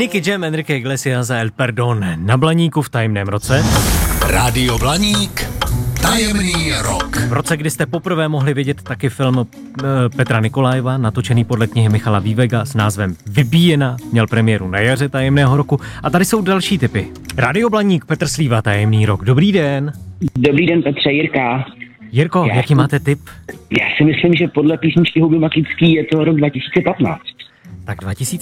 Nicky Jam, Enrique Iglesias a El Perdón na Blaníku v tajemném roce. Rádio Blaník, tajemný rok. V roce, kdy jste poprvé mohli vidět taky film Petra Nikolajeva, natočený podle knihy Michala Vývega s názvem Vybíjena, měl premiéru na jaře tajemného roku. A tady jsou další tipy. Rádio Blaník, Petr Slíva, tajemný rok. Dobrý den. Dobrý den, Petře, Jirka. Jirko, jaký máte tip? Já si myslím, že podle písničky Huby Maklický je to rok 2015. Tak 2015.